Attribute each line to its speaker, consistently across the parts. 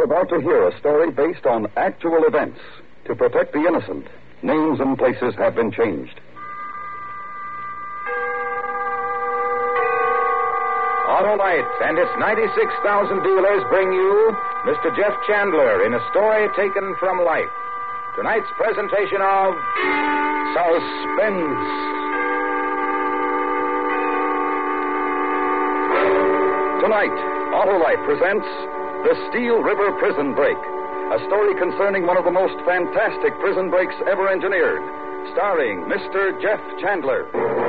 Speaker 1: are about to hear a story based on actual events. To protect the innocent, names and places have been changed.
Speaker 2: Autolite and its 96,000 dealers bring you Mr. Jeff Chandler in a story taken from life. Tonight's presentation of Suspense.
Speaker 1: Tonight, Autolite presents The Steel River Prison Break, a story concerning one of the most fantastic prison breaks ever engineered, starring Mr. Jeff Chandler.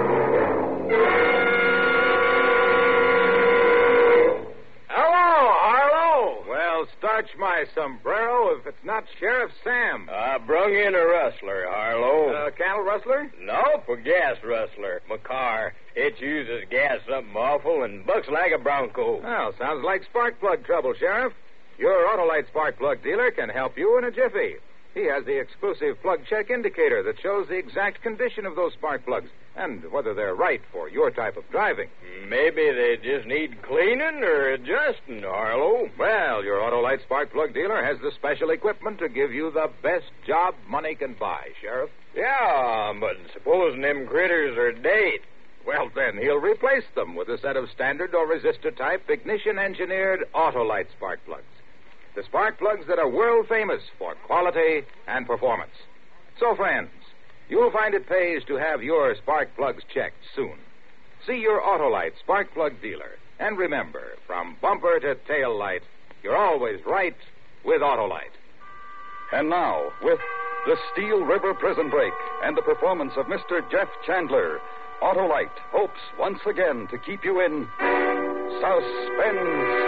Speaker 2: Hello, Harlow. Well, starch my sombrero if it's not Sheriff Sam.
Speaker 3: I brung in a rustler, Harlow.
Speaker 2: Cattle rustler?
Speaker 3: Nope, a gas rustler. My car. It uses gas something awful and bucks like a bronco.
Speaker 2: Well, sounds like spark plug trouble, Sheriff. Your Autolite spark plug dealer can help you in a jiffy. He has the exclusive plug check indicator that shows the exact condition of those spark plugs and whether they're right for your type of driving.
Speaker 3: Maybe they just need cleaning or adjusting, Harlow.
Speaker 2: Well, your Autolite spark plug dealer has the special equipment to give you the best job money can buy, Sheriff.
Speaker 3: Yeah, but supposing them critters are dead.
Speaker 2: Well, then he'll replace them with a set of standard or resistor type ignition-engineered Autolite spark plugs. The spark plugs that are world famous for quality and performance. So, friends, you'll find it pays to have your spark plugs checked soon. See your Autolite spark plug dealer. And remember, from bumper to tail light, you're always right with Autolite.
Speaker 1: And now, with The Steel River Prison Break and the performance of Mr. Jeff Chandler, Autolite hopes once again to keep you in suspense.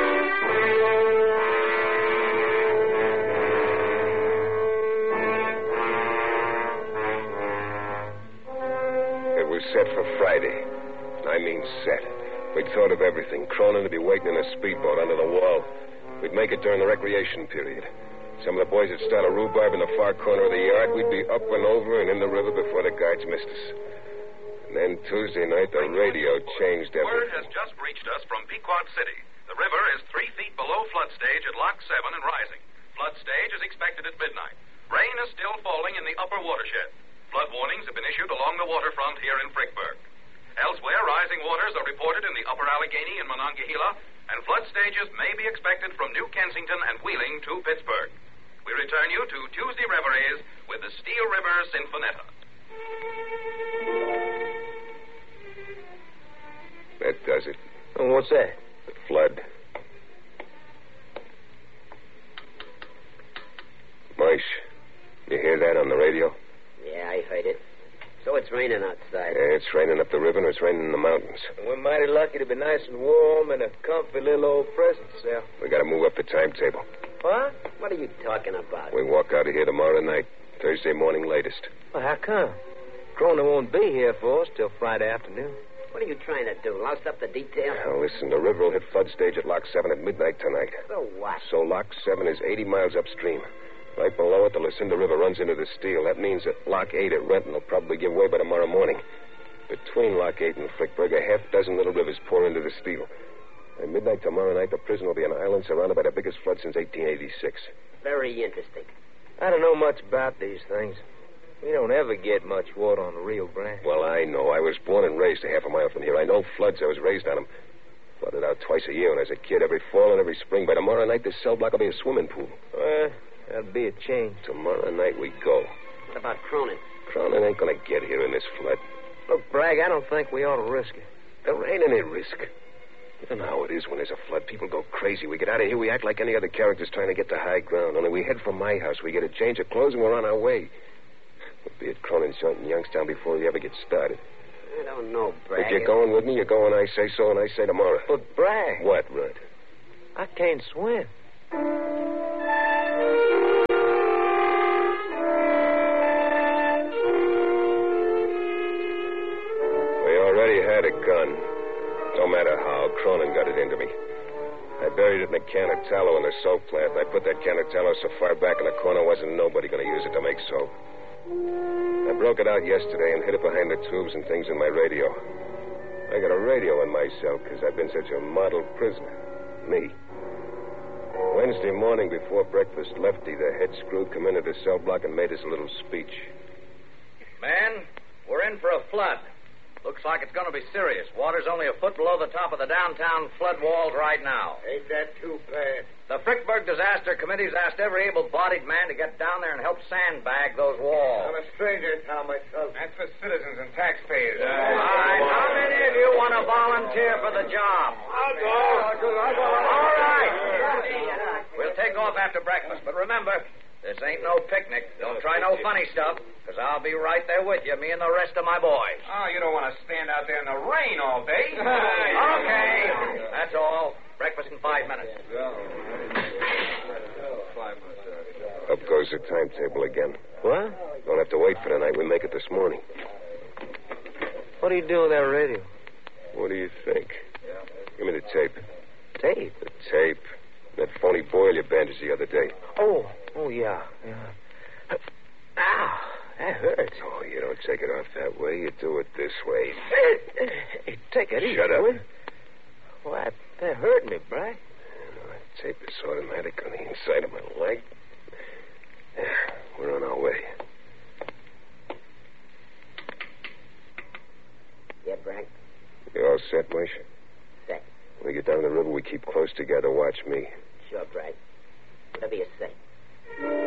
Speaker 4: It was set for Friday. I mean set. We'd thought of everything. Cronin would be waiting in a speedboat under the wall. We'd make it during the recreation period. Some of the boys would start a rhubarb in the far corner of the yard. We'd be up and over and in the river before the guards missed us. And then Tuesday night, the radio changed everything.
Speaker 5: Word has just reached us from Pequot City. The river is 3 feet below flood stage at Lock 7 and rising. Flood stage is expected at midnight. Rain is still falling in the upper watershed. Flood warnings have been issued along the waterfront here in Frickburg. Elsewhere, rising waters are reported in the upper Allegheny and Monongahela, and flood stages may be expected from New Kensington and Wheeling to Pittsburgh. We return you to Tuesday Reveries with the Steel River Sinfonetta.
Speaker 4: That does it.
Speaker 3: Oh, what's that?
Speaker 4: The flood. Moish, you hear that on the radio?
Speaker 6: Yeah, I heard it. So it's raining outside.
Speaker 4: Yeah, it's raining up the river and it's raining in the mountains.
Speaker 3: We're mighty lucky to be nice and warm in a comfy little old prison cell.
Speaker 4: We gotta move up the timetable.
Speaker 6: What? What are you talking about?
Speaker 4: We walk out of here tomorrow night, Thursday morning latest.
Speaker 3: Well, how come? Cronin won't be here for us till Friday afternoon.
Speaker 6: What are you trying to do? Louse up the detail?
Speaker 4: Now, listen, the river will hit flood stage at Lock 7 at midnight tonight.
Speaker 6: So what?
Speaker 4: So Lock 7 is 80 miles upstream. Right below it, the Lucinda River runs into the Steel. That means that Lock 8 at Renton will probably give way by tomorrow morning. Between Lock 8 and Frickburg, a half dozen little rivers pour into the Steel. At midnight tomorrow night, the prison will be an island surrounded by the biggest flood since 1886.
Speaker 6: Very interesting.
Speaker 3: I don't know much about these things. We don't ever get much water on the Rio Grande.
Speaker 4: Well, I know. I was born and raised a half a mile from here. I know floods. I was raised on them. Flooded out twice a year when I was a kid, every fall and every spring. By tomorrow night, this cell block will be a swimming pool.
Speaker 3: Well, that'll be a change.
Speaker 4: Tomorrow night we go.
Speaker 6: What about Cronin?
Speaker 4: Cronin ain't going to get here in this flood.
Speaker 3: Look, Bragg, I don't think we ought to risk it.
Speaker 4: There ain't any risk. You know how it is when there's a flood. People go crazy. We get out of here. We act like any other characters trying to get to high ground. Only we head for my house. We get a change of clothes and we're on our way. We'll be at Cronin's joint in Youngstown before we ever get started.
Speaker 6: I don't know, Bragg.
Speaker 4: If you're going with me, you're going I say so, and I say tomorrow.
Speaker 3: But, Bragg.
Speaker 4: What, Rudd?
Speaker 3: I can't swim.
Speaker 4: We already had a gun. No matter how, Cronin got it into me. I buried it in a can of tallow in the soap plant. I put that can of tallow so far back in the corner wasn't nobody going to use it to make soap. I broke it out yesterday and hid it behind the tubes and things in my radio. I got a radio in my cell because I've been such a model prisoner. Me. Wednesday Thursday morning before breakfast, Lefty, the head screw, come into the cell block and made us a little speech.
Speaker 7: Man, we're in for a flood. Looks like it's going to be serious. Water's only a foot below the top of the downtown flood walls right now.
Speaker 3: Ain't that too bad?
Speaker 7: The Frickburg Disaster Committee's asked every able-bodied man to get down there and help sandbag those walls.
Speaker 3: I'm a stranger in town myself.
Speaker 2: That's for citizens and taxpayers.
Speaker 7: All right, how many of you want to volunteer for the job?
Speaker 3: I'll go.
Speaker 7: All right. We'll take off after breakfast, but remember, this ain't no picnic. Don't try no funny stuff, because I'll be right there with you, me and the rest of my boys.
Speaker 2: Oh, you don't want to stand out there in the rain all day.
Speaker 7: Okay. That's all. Breakfast in 5 minutes.
Speaker 4: Up goes the timetable again.
Speaker 8: What?
Speaker 4: Don't have to wait for the night. We make it this morning.
Speaker 8: What do you do with that radio?
Speaker 4: What do you think? Give me the tape.
Speaker 8: Tape?
Speaker 4: The tape. That phony boil you bandaged the other day.
Speaker 8: Oh, yeah. Ow, that hurts.
Speaker 4: Oh, you don't take it off that way. You do it this way.
Speaker 8: Hey, take it easy.
Speaker 4: Shut up.
Speaker 8: Will you? Well, that hurt me, Bry.
Speaker 4: That tape is automatic on the inside of my leg. Yeah, we're on our way.
Speaker 6: Yeah, Frank?
Speaker 4: You all set, Mish?
Speaker 6: Set.
Speaker 4: When we get down the river, we keep close together. Watch me.
Speaker 6: Sure, Frank. Whatever you say.